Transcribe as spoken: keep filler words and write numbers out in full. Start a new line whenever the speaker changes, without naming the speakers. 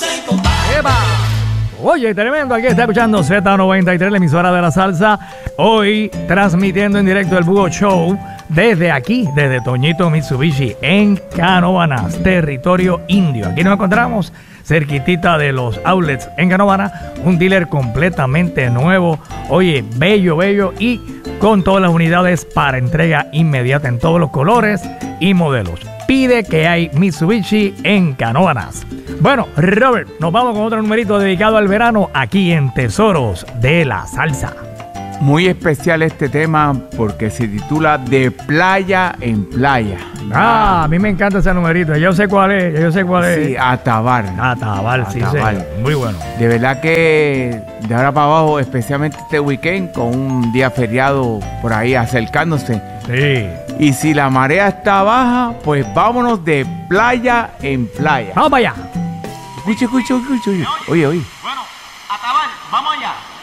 ¡Epa! Oye, tremendo, aquí está escuchando Z noventa y tres, la emisora de la salsa. Hoy transmitiendo en directo el Búho Show desde aquí, desde Toñito Mitsubishi en Canóvanas, territorio indio. Aquí nos encontramos cerquitita de los outlets en Canóvanas, un dealer completamente nuevo. Oye, bello, bello y con todas las unidades para entrega inmediata en todos los colores y modelos. Pide que hay Mitsubishi en Canóvanas. Bueno, Robert, nos vamos con otro numerito dedicado al verano aquí en Tesoros de la Salsa.
Muy especial este tema porque se titula De Playa en Playa.
Ah, a mí me encanta ese numerito. Yo sé cuál es, yo sé cuál es.
Sí, Atabar.
Atabar, sí, sí. Muy bueno.
De verdad que de ahora para abajo, especialmente este weekend, con un día feriado por ahí acercándose.
Sí.
Y si la marea está baja, pues vámonos de playa en playa.
Vamos para allá.
Escucha, escucha, escucha. Oye, oye.
Bueno, Atabar, vamos allá.